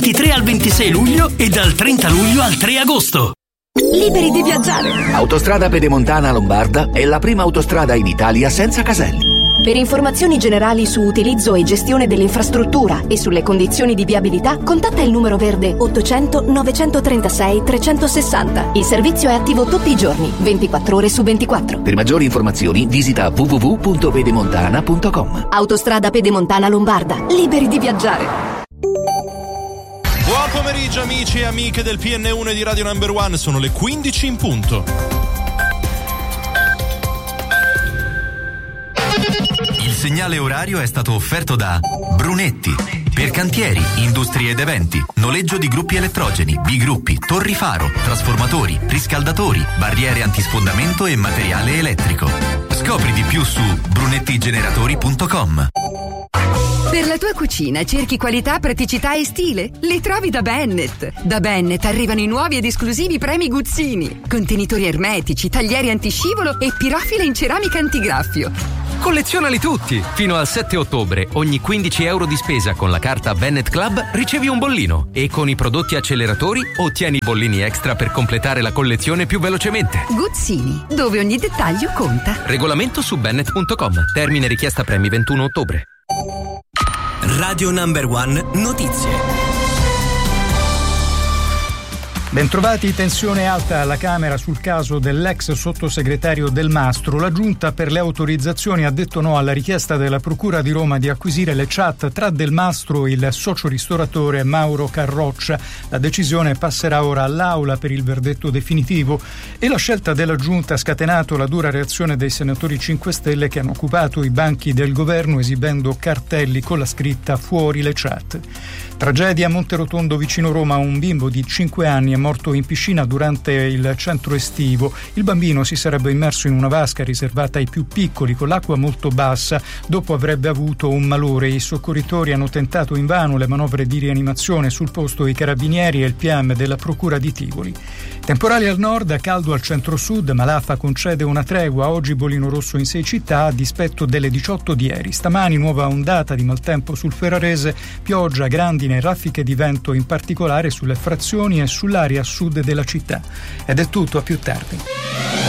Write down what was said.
23 al 26 luglio e dal 30 luglio al 3 agosto. Liberi di viaggiare. Autostrada Pedemontana Lombarda è la prima autostrada in Italia senza caselli. Per informazioni generali su utilizzo e gestione dell'infrastruttura e sulle condizioni di viabilità, contatta il numero verde 800 936 360. Il servizio è attivo tutti i giorni, 24 ore su 24. Per maggiori informazioni visita www.pedemontana.com. Autostrada Pedemontana Lombarda. Liberi di viaggiare. Buon pomeriggio amici e amiche del PN1 e di Radio Number One, sono le 15 in punto. Il segnale orario è stato offerto da Brunetti. Per cantieri, industrie ed eventi, noleggio di gruppi elettrogeni, bigruppi, torri faro, trasformatori, riscaldatori, barriere antisfondamento e materiale elettrico. Scopri di più su brunettigeneratori.com. Per la tua cucina cerchi qualità, praticità e stile? Li trovi da Bennett. Da Bennett arrivano i nuovi ed esclusivi premi Guzzini. Contenitori ermetici, taglieri antiscivolo e pirofile in ceramica antigraffio. Collezionali tutti! Fino al 7 ottobre, ogni 15 euro di spesa con la carta Bennett Club ricevi un bollino e con i prodotti acceleratori ottieni bollini extra per completare la collezione più velocemente. Guzzini, dove ogni dettaglio conta. Regolamento su bennett.com. Termine richiesta premi 21 ottobre. Radio Number One Notizie. Bentrovati, tensione alta alla Camera sul caso dell'ex sottosegretario Del Mastro. La Giunta per le autorizzazioni ha detto no alla richiesta della Procura di Roma di acquisire le chat tra Del Mastro e il socio ristoratore Mauro Carroccia. La decisione passerà ora all'Aula per il verdetto definitivo e la scelta della Giunta ha scatenato la dura reazione dei senatori 5 Stelle che hanno occupato i banchi del governo esibendo cartelli con la scritta "Fuori le chat". Tragedia a Monterotondo vicino Roma, un bimbo di 5 anni è morto in piscina durante il centro estivo. Il bambino si sarebbe immerso in una vasca riservata ai più piccoli con l'acqua molto bassa, dopo avrebbe avuto un malore. I soccorritori hanno tentato invano le manovre di rianimazione, sul posto i carabinieri e il PM della Procura di Tivoli. Temporali al nord, caldo al centro-sud, ma l'AFA concede una tregua. Oggi bollino rosso in 6 città a dispetto delle 18 di ieri. Stamani nuova ondata di maltempo sul Ferrarese, pioggia, grandine e raffiche di vento, in particolare sulle frazioni e sull'area sud della città. Ed è tutto, a più tardi.